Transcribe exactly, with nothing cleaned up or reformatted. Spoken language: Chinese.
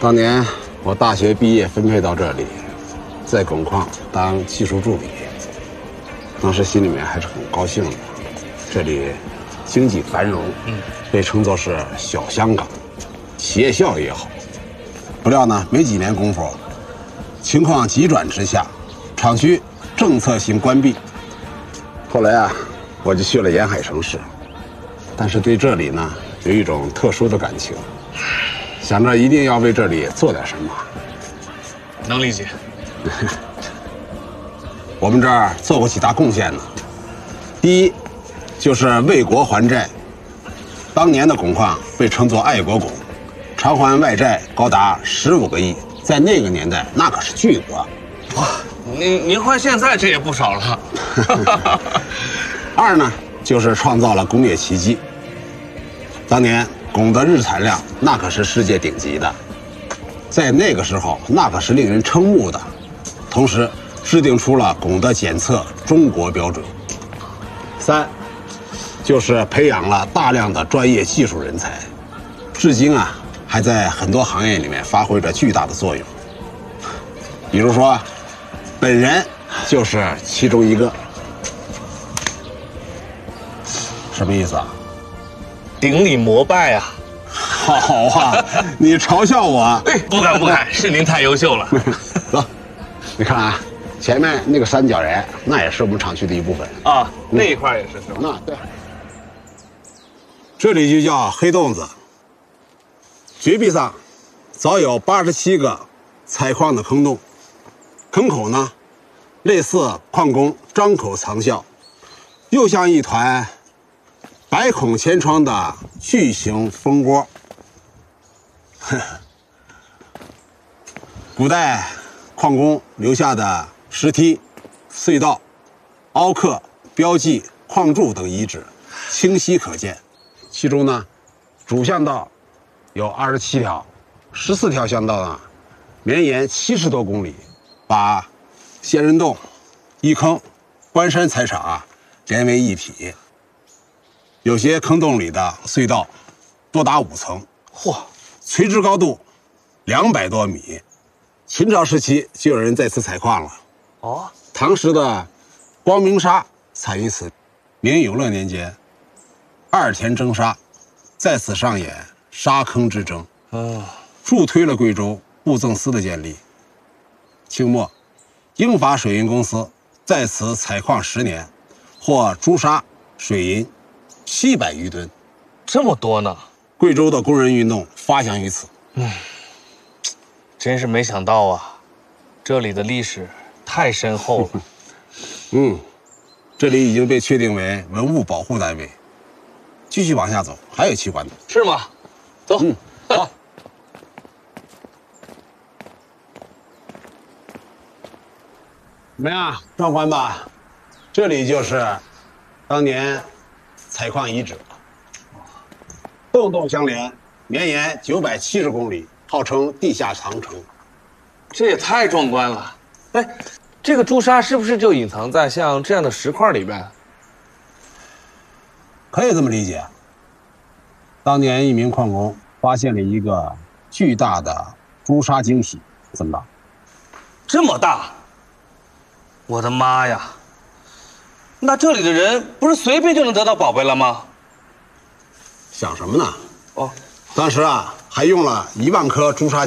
当年我大学毕业分配到这里，在汞矿当技术助理，当时心里面还是很高兴的。这里经济繁荣，嗯，被称作是小香港，企业效益也好。不料呢，没几年功夫，情况急转直下，厂区政策性关闭。后来啊，我就去了沿海城市，但是对这里呢有一种特殊的感情，想着一定要为这里做点什么。 能理解。 我们这儿做过几大贡献呢。第一，就是为国还债。当年的汞矿被称作爱国汞，偿还外债高达十五个亿，在那个年代那可是巨额。 哇，您您换现在这也不少了。 二呢，就是创造了工业奇迹。当年汞的日产量那可是世界顶级的，在那个时候那可是令人瞠目的。同时制定出了汞的检测中国标准。三，就是培养了大量的专业技术人才，至今啊还在很多行业里面发挥着巨大的作用。比如说，本人就是其中一个。什么意思啊？ 顶礼膜拜啊！ 好啊，你嘲笑我？ 哎，不敢不敢，是您太优秀了。 走，你看啊，前面那个三角人，那也是我们厂区的一部分啊，那一块也是是吧？ 那对，这里就叫黑洞子。绝壁上早有八十七个采矿的坑洞，坑口呢，类似矿工张口藏笑，又像一团百孔千疮的巨型蜂窝。古代矿工留下的石梯、隧道、凹刻、标记、矿柱等遗址清晰可见。其中呢，主巷道有二十七条，十四条巷道呢绵延七十多公里，把仙人洞、一坑、关山采场啊连为一体。有些坑洞里的隧道多达五层，嚯，垂直高度两百多米。秦朝时期就有人在此采矿了。哦，唐时的光明沙产于此。明永乐年间，二田征沙，在此上演沙坑之争，哦，助推了贵州布政司的建立。清末，英法水银公司在此采矿十年，获朱砂、水银七百余吨， 这么多呢！ 贵州的工人运动发祥于此。 嗯，真是没想到啊，这里的历史太深厚了。 嗯，这里已经被确定为文物保护单位。继续往下走，还有奇观呢。 是吗？走。嗯， 好。怎么样，壮观吧？这里就是当年采矿遗址，洞洞相连，绵延九百七十公里，号称地下长城。 这也太壮观了！哎，这个朱砂是不是就隐藏在像这样的石块里边？ 可以这么理解。当年一名矿工发现了一个巨大的朱砂晶体，怎么办？ 这么大！我的妈呀！那这里的人不是随便就能得到宝贝了吗？ 想什么呢？ 哦， 当时啊，还用了一万颗朱砂